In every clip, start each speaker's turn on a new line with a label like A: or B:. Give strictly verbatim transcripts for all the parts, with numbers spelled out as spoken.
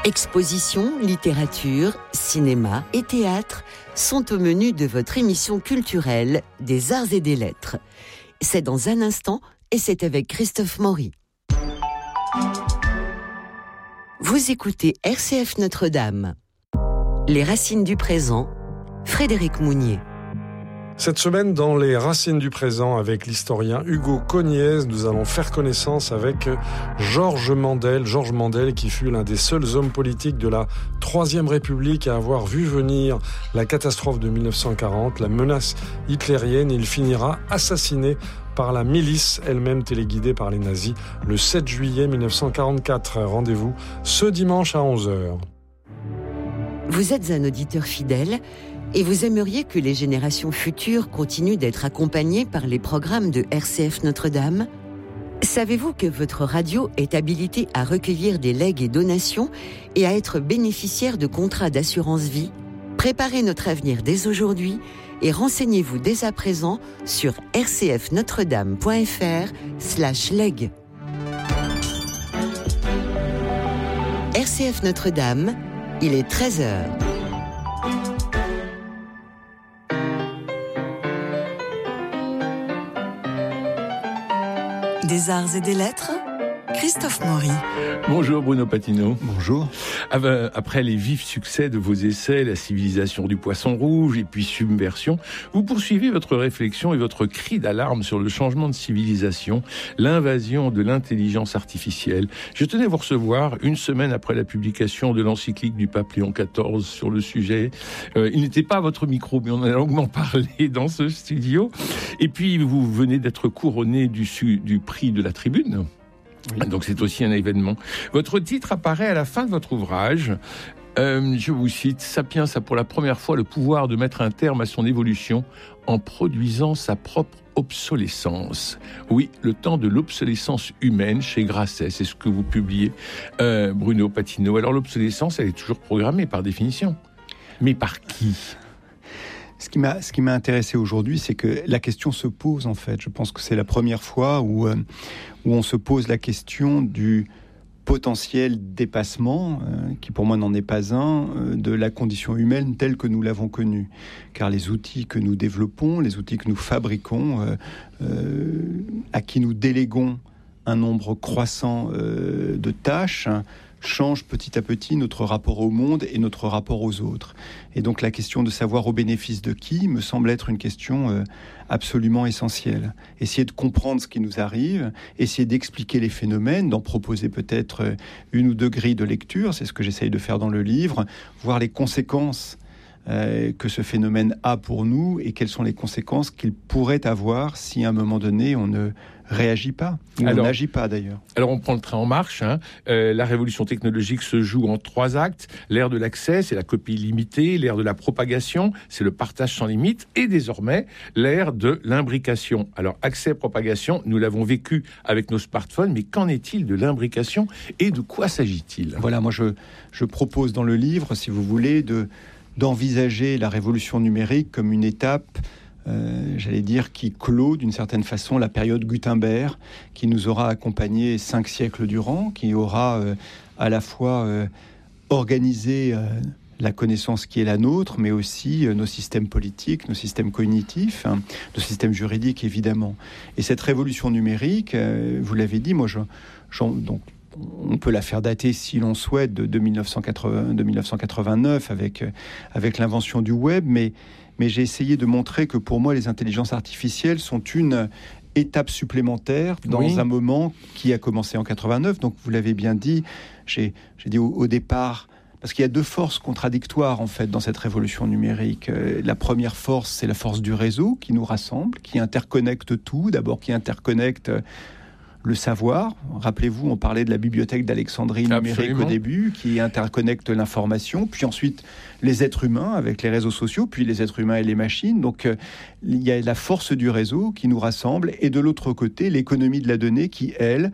A: Expositions, littérature, cinéma et théâtre sont au menu de votre émission culturelle des Arts et des Lettres. C'est dans un instant et c'est avec Christophe Maury. Vous écoutez R C F Notre-Dame. Les racines du présent, Frédéric Mounier.
B: Cette semaine, dans les racines du présent, avec l'historien Hugo Cogniez, nous allons faire connaissance avec Georges Mandel. Georges Mandel qui fut l'un des seuls hommes politiques de la Troisième République à avoir vu venir la catastrophe de mille neuf cent quarante, la menace hitlérienne. Il finira assassiné par la milice, elle-même téléguidée par les nazis, le sept juillet mille neuf cent quarante-quatre. Rendez-vous ce dimanche à onze heures.
A: Vous êtes un auditeur fidèle et vous aimeriez que les générations futures continuent d'être accompagnées par les programmes de R C F Notre-Dame ? Savez-vous que votre radio est habilitée à recueillir des legs et donations et à être bénéficiaire de contrats d'assurance vie ? Préparez notre avenir dès aujourd'hui et renseignez-vous dès à présent sur r c f notre dame point f r slash leg. R C F Notre-Dame, il est treize heures. Des Arts et des Lettres, Christophe Maury.
C: Bonjour Bruno Patino.
D: Bonjour.
C: Après les vifs succès de vos essais, La civilisation du poisson rouge et puis Submersion, vous poursuivez votre réflexion et votre cri d'alarme sur le changement de civilisation, l'invasion de l'intelligence artificielle. Je tenais à vous recevoir une semaine après la publication de l'encyclique du pape Léon quatorze sur le sujet. Euh, il n'était pas à votre micro, mais on a longuement parlé dans ce studio. Et puis vous venez d'être couronné du, du prix de la Tribune. Oui. Donc c'est aussi un événement. Votre titre apparaît à la fin de votre ouvrage. Euh, je vous cite, « Sapiens a pour la première fois le pouvoir de mettre un terme à son évolution en produisant sa propre obsolescence. » Oui, le temps de l'obsolescence humaine chez Grasset, c'est ce que vous publiez, euh, Bruno Patino. Alors l'obsolescence, elle est toujours programmée par définition. Mais par qui ?
D: Ce qui m'a, ce qui m'a intéressé aujourd'hui, c'est que la question se pose, en fait. Je pense que c'est la première fois où, euh, où on se pose la question du potentiel dépassement, euh, qui pour moi n'en est pas un, euh, de la condition humaine telle que nous l'avons connue. Car les outils que nous développons, les outils que nous fabriquons, euh, euh, à qui nous déléguons un nombre croissant euh, de tâches, hein, change petit à petit notre rapport au monde et notre rapport aux autres. Et donc la question de savoir au bénéfice de qui me semble être une question euh, absolument essentielle. Essayer de comprendre ce qui nous arrive, essayer d'expliquer les phénomènes, d'en proposer peut-être une ou deux grilles de lecture, c'est ce que j'essaye de faire dans le livre, voir les conséquences euh, que ce phénomène a pour nous et quelles sont les conséquences qu'il pourrait avoir si à un moment donné on ne réagit pas, ou alors, on n'agit pas d'ailleurs.
C: Alors on prend le train en marche, hein. euh, la révolution technologique se joue en trois actes. L'ère de l'accès, c'est la copie illimitée. L'ère de la propagation, c'est le partage sans limite. Et désormais, l'ère de l'imbrication. Alors accès, propagation, nous l'avons vécu avec nos smartphones, mais qu'en est-il de l'imbrication et de quoi s'agit-il ?
D: Voilà, moi je, je propose dans le livre, si vous voulez, de, d'envisager la révolution numérique comme une étape Euh, j'allais dire, qui clôt d'une certaine façon la période Gutenberg, qui nous aura accompagnés cinq siècles durant, qui aura euh, à la fois euh, organisé euh, la connaissance qui est la nôtre, mais aussi euh, nos systèmes politiques, nos systèmes cognitifs, hein, nos systèmes juridiques évidemment. Et cette révolution numérique, euh, vous l'avez dit, moi je, j'en, donc on peut la faire dater si l'on souhaite de, de, dix-neuf cent quatre-vingts, de dix-neuf cent quatre-vingt-neuf avec, euh, avec l'invention du web, mais Mais j'ai essayé de montrer que pour moi, les intelligences artificielles sont une étape supplémentaire dans oui. un moment qui a commencé en quatre-vingt-neuf. Donc, vous l'avez bien dit, j'ai, j'ai dit au, au départ, parce qu'il y a deux forces contradictoires, en fait, dans cette révolution numérique. Euh, la première force, c'est la force du réseau qui nous rassemble, qui interconnecte tout. D'abord, qui interconnecte euh, le savoir. Rappelez-vous, on parlait de la bibliothèque d'Alexandrie numérique Absolument. Au début, qui interconnecte l'information, puis ensuite les êtres humains avec les réseaux sociaux, puis les êtres humains et les machines. Donc, euh, il y a la force du réseau qui nous rassemble, et de l'autre côté, l'économie de la donnée qui, elle,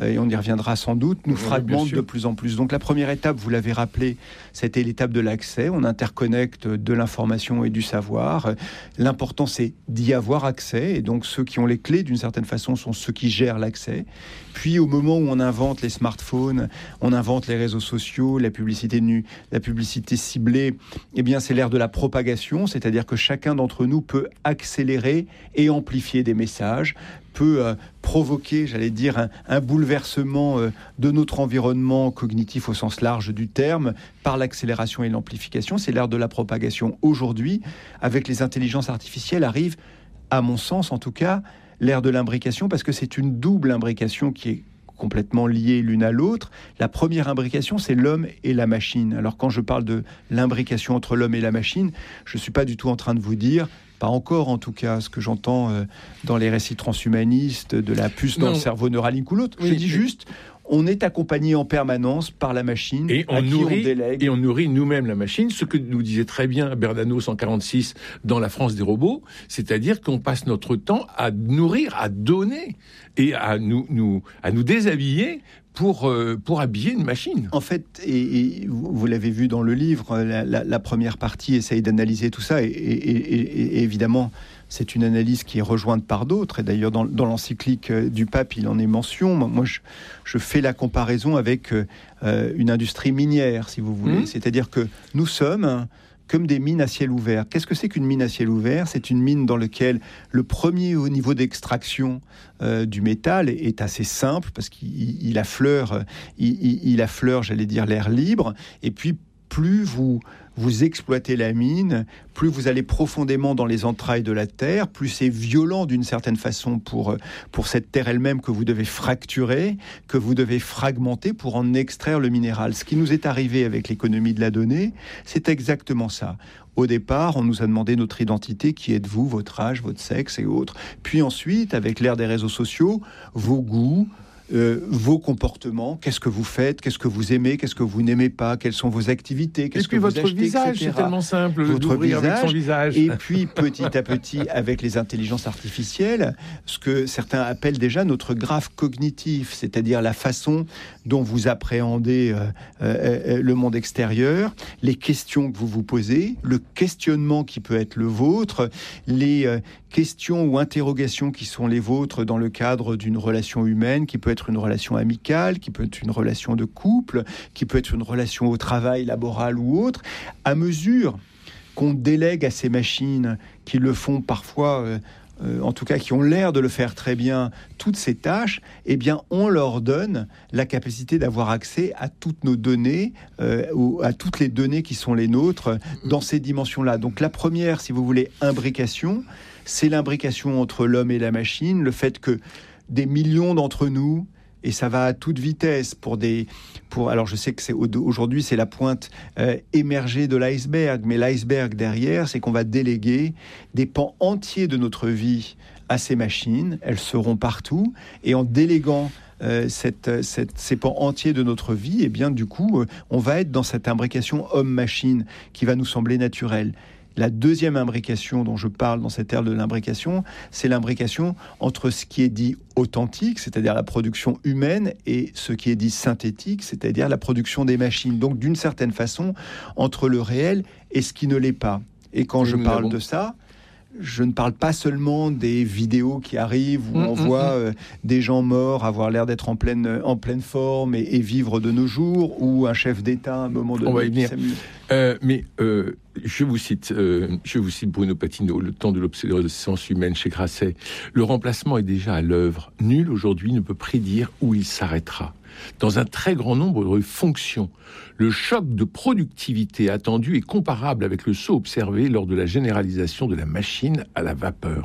D: et on y reviendra sans doute, nous fragmentent de plus en plus. Donc la première étape, vous l'avez rappelé, c'était l'étape de l'accès. On interconnecte de l'information et du savoir. L'important, c'est d'y avoir accès. Et donc ceux qui ont les clés, d'une certaine façon, sont ceux qui gèrent l'accès. Puis au moment où on invente les smartphones, on invente les réseaux sociaux, la publicité nue, la publicité ciblée, eh bien c'est l'ère de la propagation, c'est-à-dire que chacun d'entre nous peut accélérer et amplifier des messages, peut euh, provoquer, j'allais dire, un, un bouleversement euh, de notre environnement cognitif au sens large du terme par l'accélération et l'amplification. C'est l'ère de la propagation. Aujourd'hui, avec les intelligences artificielles, arrive, à mon sens en tout cas, l'ère de l'imbrication, parce que c'est une double imbrication qui est complètement liées l'une à l'autre. La première imbrication, c'est l'homme et la machine. Alors quand je parle de l'imbrication entre l'homme et la machine, je ne suis pas du tout en train de vous dire, pas encore en tout cas, ce que j'entends euh, dans les récits transhumanistes, de la puce dans non. le cerveau Neuralink ou l'autre. Oui, je dis juste, on est accompagné en permanence par la machine
C: et on
D: à qui
C: nourrit,
D: on délègue.
C: Et on nourrit nous-mêmes la machine, ce que nous disait très bien Bernanos en quarante-six dans La France des robots, c'est-à-dire qu'on passe notre temps à nourrir, à donner et à nous, nous, à nous déshabiller pour, euh, pour habiller une machine.
D: En fait, et, et vous, vous l'avez vu dans le livre, la, la, la première partie essaye d'analyser tout ça et, et, et, et évidemment, c'est une analyse qui est rejointe par d'autres. Et d'ailleurs, dans, dans l'encyclique du pape, il en est mention. Moi, je, je fais la comparaison avec euh, une industrie minière, si vous voulez. Mmh. C'est-à-dire que nous sommes comme des mines à ciel ouvert. Qu'est-ce que c'est qu'une mine à ciel ouvert ? C'est une mine dans laquelle le premier au niveau d'extraction euh, du métal est assez simple, parce qu'il il affleure, il, il, il affleure, j'allais dire, l'air libre. Et puis, plus vous... vous exploitez la mine, plus vous allez profondément dans les entrailles de la terre, plus c'est violent d'une certaine façon pour, pour cette terre elle-même que vous devez fracturer, que vous devez fragmenter pour en extraire le minéral. Ce qui nous est arrivé avec l'économie de la donnée, c'est exactement ça. Au départ, on nous a demandé notre identité, qui êtes-vous, votre âge, votre sexe et autres. Puis ensuite, avec l'ère des réseaux sociaux, vos goûts, Euh, vos comportements, qu'est-ce que vous faites, qu'est-ce que vous aimez, qu'est-ce que vous n'aimez pas, quelles sont vos activités, qu'est-ce
C: et puis
D: que
C: votre
D: vous achetez,
C: visage,
D: et cetera.
C: C'est tellement simple,
D: votre visage,
C: avec son visage.
D: Et puis petit à petit, avec les intelligences artificielles, ce que certains appellent déjà notre graphe cognitif, c'est-à-dire la façon dont vous appréhendez euh, euh, le monde extérieur, les questions que vous vous posez, le questionnement qui peut être le vôtre, les euh, questions ou interrogations qui sont les vôtres dans le cadre d'une relation humaine, qui peut être une relation amicale, qui peut être une relation de couple, qui peut être une relation au travail, laborale ou autre, à mesure qu'on délègue à ces machines qui le font parfois, euh, euh, en tout cas qui ont l'air de le faire très bien, toutes ces tâches, eh bien on leur donne la capacité d'avoir accès à toutes nos données, euh, ou à toutes les données qui sont les nôtres dans ces dimensions-là. Donc la première, si vous voulez, imbrication, c'est l'imbrication entre l'homme et la machine, le fait que des millions d'entre nous, et ça va à toute vitesse pour des... Pour, alors je sais que c'est, aujourd'hui c'est la pointe euh, émergée de l'iceberg, mais l'iceberg derrière, c'est qu'on va déléguer des pans entiers de notre vie à ces machines, elles seront partout, et en déléguant euh, cette, cette, ces pans entiers de notre vie, et eh bien du coup, euh, on va être dans cette imbrication homme-machine qui va nous sembler naturelle. La deuxième imbrication dont je parle dans cette ère de l'imbrication, c'est l'imbrication entre ce qui est dit authentique, c'est-à-dire la production humaine, et ce qui est dit synthétique, c'est-à-dire la production des machines. Donc, d'une certaine façon, entre le réel et ce qui ne l'est pas. Et quand je parle de ça, je ne parle pas seulement des vidéos qui arrivent où mmh, on mmh, voit euh, des gens morts avoir l'air d'être en pleine, en pleine forme et, et vivre de nos jours, ou un chef d'État à un moment donné.
C: On va y venir. Euh, mais euh, je vous cite, euh, je vous cite Bruno Patinaud, Le temps de l'obsolescence humaine chez Grasset. Le remplacement est déjà à l'œuvre. Nul aujourd'hui ne peut prédire où il s'arrêtera. Dans un très grand nombre de fonctions, le choc de productivité attendu est comparable avec le saut observé lors de la généralisation de la machine à la vapeur.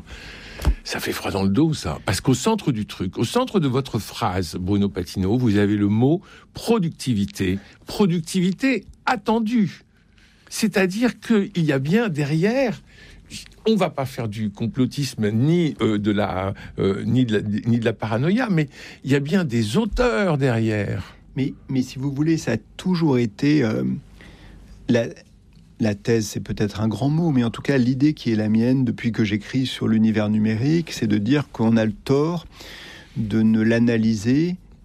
C: Ça fait froid dans le dos, ça. Parce qu'au centre du truc, au centre de votre phrase, Bruno Patinaud, vous avez le mot productivité. Productivité attendue. C'est-à-dire qu'il y a bien derrière... On ne va pas faire du complotisme ni, euh, de la, euh, ni, de la, ni de la paranoïa, mais il y a bien des auteurs derrière.
D: Mais, mais si vous voulez, ça a toujours été... Euh, la, la thèse, c'est peut-être un grand mot, mais en tout cas, l'idée qui est la mienne depuis que j'écris sur l'univers numérique, c'est de dire qu'on a le tort de ne l'analyser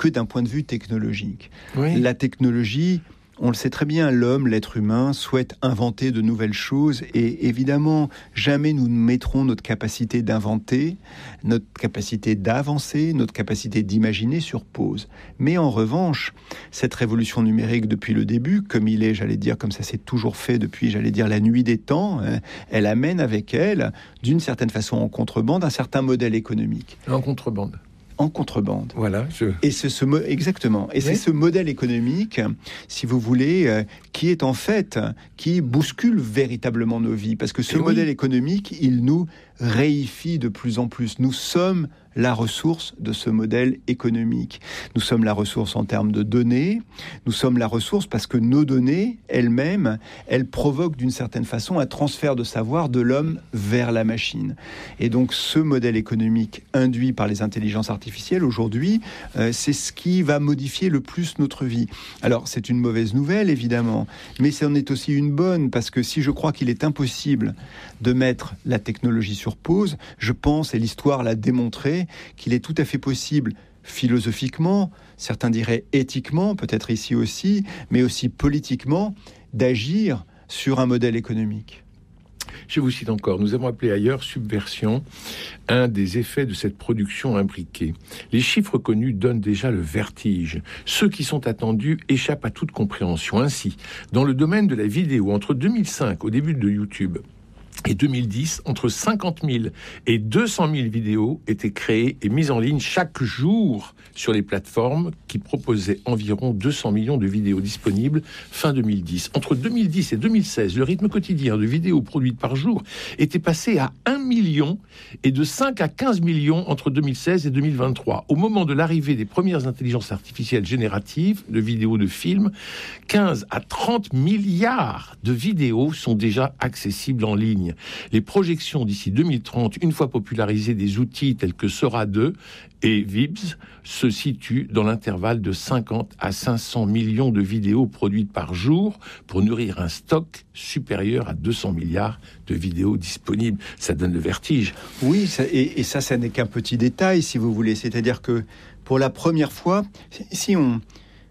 D: que d'un point de vue technologique.
C: Oui.
D: La technologie, on le sait très bien, l'homme, l'être humain, souhaite inventer de nouvelles choses et évidemment, jamais nous ne mettrons notre capacité d'inventer, notre capacité d'avancer, notre capacité d'imaginer sur pause. Mais en revanche, cette révolution numérique depuis le début, comme il est, j'allais dire, comme ça s'est toujours fait depuis, j'allais dire, la nuit des temps, hein, elle amène avec elle, d'une certaine façon en contrebande, un certain modèle économique.
C: En contrebande.
D: En contrebande.
C: Voilà. Je...
D: Et c'est ce mo- exactement. Et oui. c'est ce modèle économique, si vous voulez, euh, qui est en fait, qui bouscule véritablement nos vies. Parce que ce Et modèle oui. économique, il nous réifie de plus en plus. Nous sommes la ressource de ce modèle économique. Nous sommes la ressource en termes de données. Nous sommes la ressource parce que nos données, elles-mêmes, elles provoquent d'une certaine façon un transfert de savoir de l'homme vers la machine. Et donc, ce modèle économique induit par les intelligences artificielles, aujourd'hui, euh, c'est ce qui va modifier le plus notre vie. Alors, c'est une mauvaise nouvelle, évidemment, mais c'en est aussi une bonne, parce que si je crois qu'il est impossible de mettre la technologie sur pause, je pense, et l'histoire l'a démontré, qu'il est tout à fait possible philosophiquement, certains diraient éthiquement, peut-être ici aussi, mais aussi politiquement, d'agir sur un modèle économique.
C: Je vous cite encore, nous avons appelé ailleurs subversion un des effets de cette production imbriquée. Les chiffres connus donnent déjà le vertige. Ceux qui sont attendus échappent à toute compréhension. Ainsi, dans le domaine de la vidéo, entre deux mille cinq, au début de YouTube, et deux mille dix, entre cinquante mille et deux cent mille vidéos étaient créées et mises en ligne chaque jour sur les plateformes qui proposaient environ deux cents millions de vidéos disponibles fin deux mille dix. Entre deux mille dix et deux mille seize, le rythme quotidien de vidéos produites par jour était passé à un million et de cinq à quinze millions entre deux mille seize et deux mille vingt-trois. Au moment de l'arrivée des premières intelligences artificielles génératives de vidéos de films, quinze à trente milliards de vidéos sont déjà accessibles en ligne. Les projections d'ici deux mille trente, une fois popularisés des outils tels que Sora deux et Vibs, se situent dans l'intervalle de cinquante à cinq cents millions de vidéos produites par jour pour nourrir un stock supérieur à deux cents milliards de vidéos disponibles. Ça donne le vertige.
D: Oui, ça, et, et ça, ça n'est qu'un petit détail, si vous voulez. C'est-à-dire que pour la première fois, si on...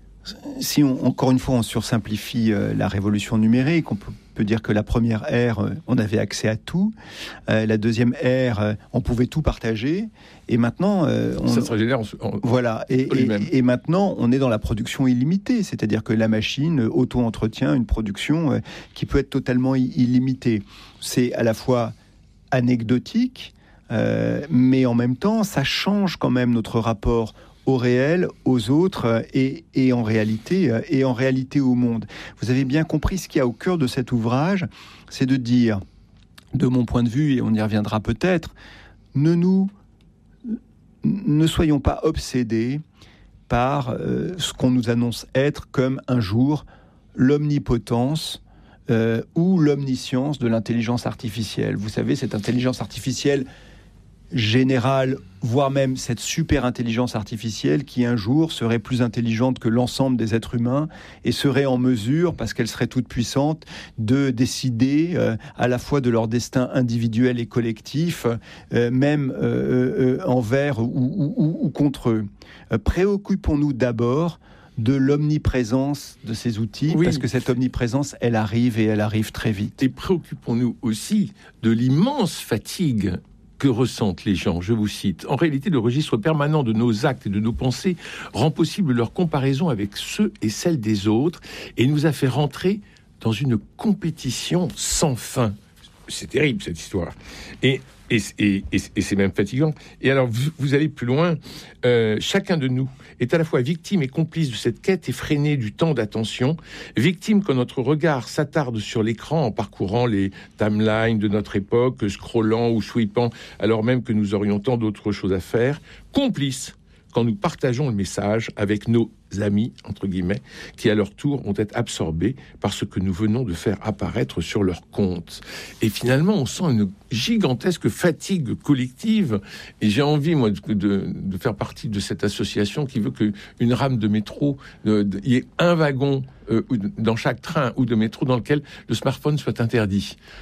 D: Si on, encore une fois, on sursimplifie euh, la révolution numérique, on peut, peut dire que la première ère, euh, on avait accès à tout. Euh, la deuxième ère, euh, on pouvait tout partager. Et maintenant, euh, on,
C: ça se régénère. En, en,
D: voilà. Et, et, et maintenant, on est dans la production illimitée, c'est-à-dire que la machine auto-entretient une production euh, qui peut être totalement illimitée. C'est à la fois anecdotique, euh, mais en même temps, ça change quand même notre rapport au réel, aux autres et, et, en réalité, et en réalité au monde. Vous avez bien compris ce qu'il y a au cœur de cet ouvrage, c'est de dire, de mon point de vue, et on y reviendra peut-être, ne nous, ne soyons pas obsédés par euh, ce qu'on nous annonce être comme un jour l'omnipotence euh, ou l'omniscience de l'intelligence artificielle. Vous savez, cette intelligence artificielle générale, voire même cette super intelligence artificielle qui un jour serait plus intelligente que l'ensemble des êtres humains et serait en mesure, parce qu'elle serait toute puissante, de décider euh, à la fois de leur destin individuel et collectif, euh, même euh, euh, envers ou, ou, ou, ou contre eux. Euh, préoccupons-nous d'abord de l'omniprésence de ces outils, oui. Parce que cette omniprésence, elle arrive et elle arrive très vite.
C: Et préoccupons-nous aussi de l'immense fatigue que ressentent les gens. Je vous cite. En réalité, le registre permanent de nos actes et de nos pensées rend possible leur comparaison avec ceux et celles des autres et nous a fait rentrer dans une compétition sans fin. C'est terrible, cette histoire. Et, et, et, et, et c'est même fatigant. Et alors, vous, vous allez plus loin. Euh, chacun de nous est à la fois victime et complice de cette quête effrénée du temps d'attention, victime quand notre regard s'attarde sur l'écran en parcourant les timelines de notre époque, scrollant ou sweepant, alors même que nous aurions tant d'autres choses à faire, complice quand nous partageons le message avec nos amis, entre guillemets, qui à leur tour vont être absorbés par ce que nous venons de faire apparaître sur leur compte. Et finalement, on sent une gigantesque fatigue collective. Et j'ai envie, moi, de, de, de faire partie de cette association qui veut qu'une rame de métro, il y ait un wagon euh, dans chaque train ou de métro dans lequel le smartphone soit interdit.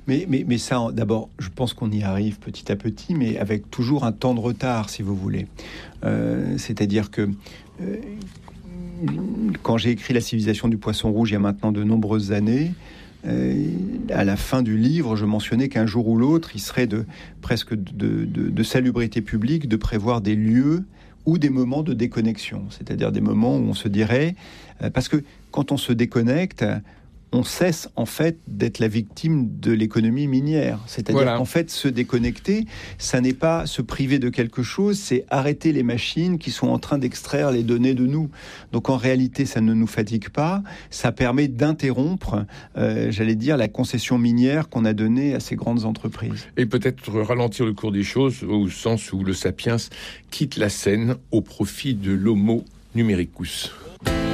D: Mais, mais, mais ça, d'abord, je pense qu'on y arrive petit à petit, mais avec toujours un temps de retard, si vous voulez. Euh, c'est-à-dire que euh, quand j'ai écrit La civilisation du poisson rouge il y a maintenant de nombreuses années, euh, à la fin du livre, je mentionnais qu'un jour ou l'autre, il serait de, presque de, de, de salubrité publique de prévoir des lieux ou des moments de déconnexion, c'est-à-dire des moments où on se dirait... Euh, parce que quand on se déconnecte, on cesse en fait d'être la victime de l'économie minière. C'est-à-dire voilà. qu'en fait, se déconnecter, ça n'est pas se priver de quelque chose, c'est arrêter les machines qui sont en train d'extraire les données de nous. Donc en réalité, ça ne nous fatigue pas, ça permet d'interrompre, euh, j'allais dire, la concession minière qu'on a donnée à ces grandes entreprises.
C: Et peut-être ralentir le cours des choses au sens où le Sapiens quitte la scène au profit de l'Homo numericus.